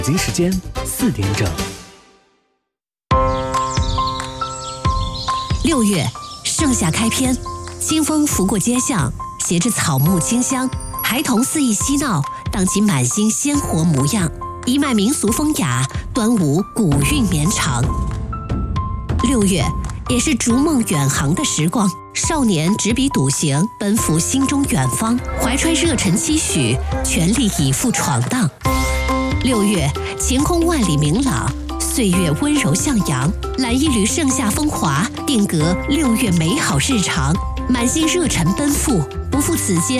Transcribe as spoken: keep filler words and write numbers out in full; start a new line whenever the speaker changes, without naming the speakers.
北京时间四点整。
六月，盛夏开篇，清风拂过街巷，携着草木清香，孩童肆意嬉闹，荡起满心鲜活模样。一脉民俗风雅，端午古韵绵长。六月，也是逐梦远航的时光，少年执笔笃行，奔赴心中远方，怀揣热忱期许，全力以赴闯荡。六月，晴空万里明朗，岁月温柔向阳，揽一缕盛夏风华，定格六月美好日常，满心热忱奔赴，不负此间